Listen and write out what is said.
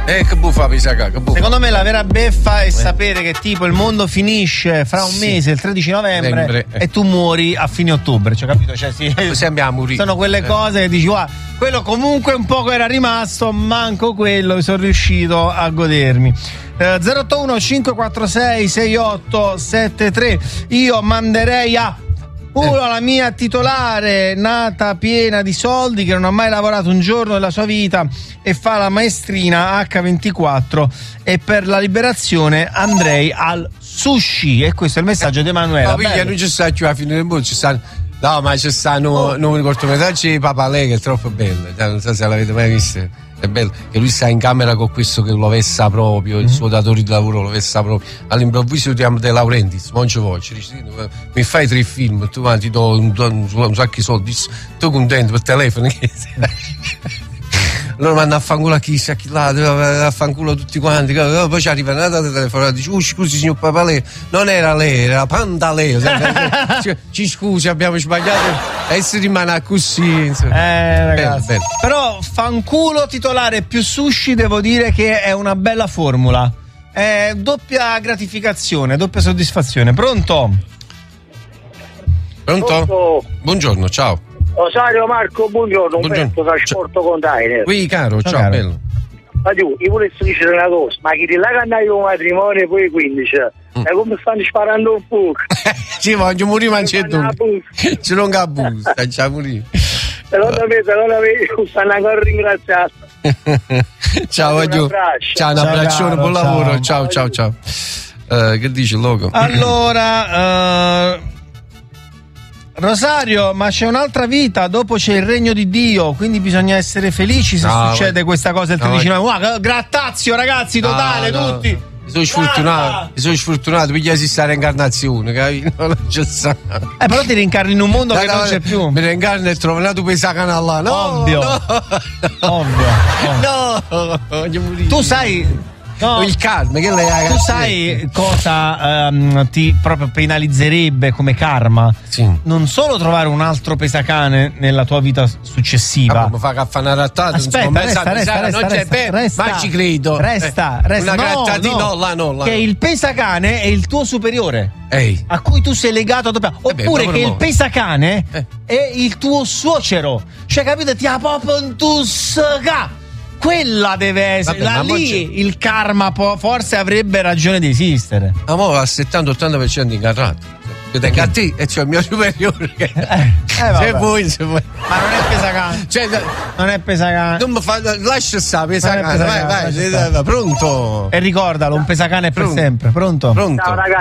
Che buffa Pesacane, che buffa. Secondo me la vera beffa è sapere che tipo il mondo finisce fra un mese, il 13 novembre, e tu muori a fine ottobre, cioè capito? Cioè, sono quelle cose che dici, guarda, quello comunque un poco era rimasto, manco quello sono riuscito a godermi. 081 546 6873. Io manderei la mia titolare, nata piena di soldi, che non ha mai lavorato un giorno della sua vita e fa la maestrina H24, e per la liberazione andrei al sushi. E questo è il messaggio di Emanuela. Non ci sta più a fine del mondo, ci stanno. No, ma ci stanno un cortometraggio di Papa Lei che è troppo bello, non so se l'avete mai visto. È bello che lui sta in camera con questo che lo vessa proprio, il suo datore di lavoro lo vessa proprio. All'improvviso ti De Laurentiis, non ci voce, dici, mi fai 3 film, tu ti do un sacco di soldi, tu contento per telefono. Allora vanno a fanculo a chi là, a fanculo tutti quanti, poi ci arriva una data telefonata, dice, scusi signor Papaleo, non era lei, era Pantaleo. Ci scusi, abbiamo sbagliato, e si rimane così. Ragazzi. Bello. Però fanculo titolare più sushi, devo dire che è una bella formula. È doppia gratificazione, doppia soddisfazione. Pronto? Buongiorno, ciao. Rosario Marco, buongiorno. Umberto, trasporto container. Qui caro, ciao caro. Bello. Ma tu, io volevo dire una cosa, ma chi ti là che andai con matrimonio poi 15, e come stanno sparando un po'? Sì, voglio morire, ma c'è tu. Ci non capisco, sta morire. Secondo me, stanno ancora ringraziando. Ciao, Giù. Ciao, un abbraccione, buon lavoro. Ciao. Che dici, loco? Allora, Rosario, ma c'è un'altra vita, dopo c'è il regno di Dio, quindi bisogna essere felici se succede questa cosa il 13 novembre. Grattazio, ragazzi, totale, tutti. Sono sfortunato, perché esiste la reincarnazione, capito? Non c'è sta. Però ti reincarni in un mondo che non c'è più. Mi reincarno e trovo una tu Pesacane là. Ovvio. Tu sai. No, il karma, che lei tu sai cosa ti proprio penalizzerebbe come karma? Sì. Non solo trovare un altro Pesacane nella tua vita successiva. Ma fa una rattata. Resta, ma ci credo. Resta. Una grattatina, là. Che il Pesacane è il tuo superiore. Ehi. A cui tu sei legato a doppia. Oppure che il Pesacane è il tuo suocero. Cioè, capito? Ti ha proprio un tusca. Quella deve essere. Lì il karma forse avrebbe ragione di esistere. Ma mo al 70-80% incarnato. Io tengo a te e c'ho il mio superiore. Se vuoi. Ma non è Pesacane. Non è Pesacane. Non mi fa. Lascia stare, Pesacane. Vai. Pronto. E ricordalo, un Pesacane è per sempre. Pronto? Ciao ragazzi.